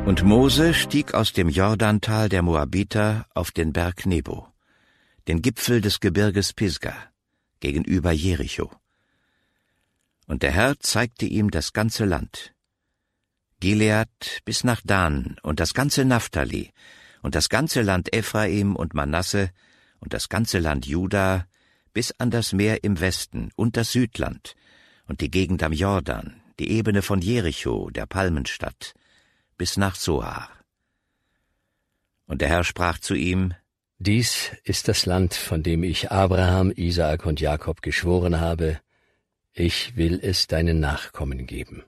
Und Mose stieg aus dem Jordantal der Moabiter auf den Berg Nebo, den Gipfel des Gebirges Pisga, gegenüber Jericho. Und der Herr zeigte ihm das ganze Land, Gilead bis nach Dan und das ganze Naphtali und das ganze Land Ephraim und Manasse und das ganze Land Juda bis an das Meer im Westen und das Südland und die Gegend am Jordan, die Ebene von Jericho, der Palmenstadt, bis nach Zoar. Und der Herr sprach zu ihm: Dies ist das Land, von dem ich Abraham, Isaak und Jakob geschworen habe, ich will es deinen Nachkommen geben.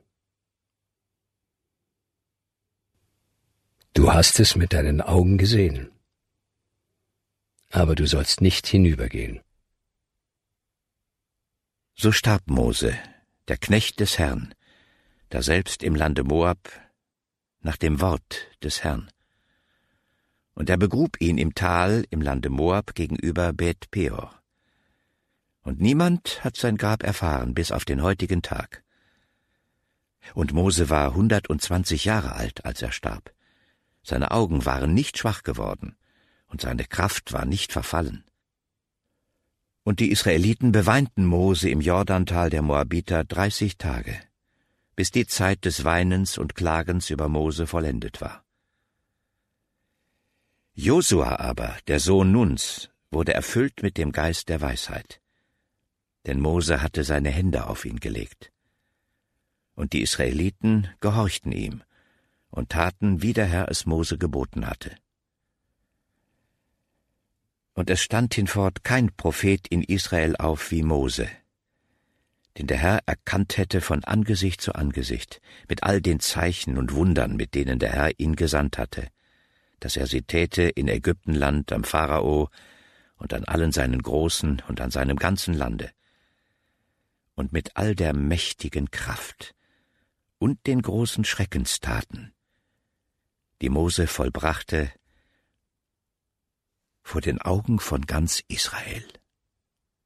Du hast es mit deinen Augen gesehen, aber du sollst nicht hinübergehen. So starb Mose, der Knecht des Herrn, daselbst im Lande Moab, nach dem Wort des Herrn. Und er begrub ihn im Tal im Lande Moab gegenüber Bet Peor. Und niemand hat sein Grab erfahren bis auf den heutigen Tag. Und Mose war 120 Jahre alt, als er starb. Seine Augen waren nicht schwach geworden, und seine Kraft war nicht verfallen. Und die Israeliten beweinten Mose im Jordantal der Moabiter 30 Tage, bis die Zeit des Weinens und Klagens über Mose vollendet war. Josua aber, der Sohn Nuns, wurde erfüllt mit dem Geist der Weisheit, denn Mose hatte seine Hände auf ihn gelegt. Und die Israeliten gehorchten ihm und taten, wie der Herr es Mose geboten hatte. Und es stand hinfort kein Prophet in Israel auf wie Mose, den der Herr erkannt hätte von Angesicht zu Angesicht, mit all den Zeichen und Wundern, mit denen der Herr ihn gesandt hatte, dass er sie täte in Ägyptenland am Pharao und an allen seinen Großen und an seinem ganzen Lande, und mit all der mächtigen Kraft und den großen Schreckenstaten, die Mose vollbrachte vor den Augen von ganz Israel.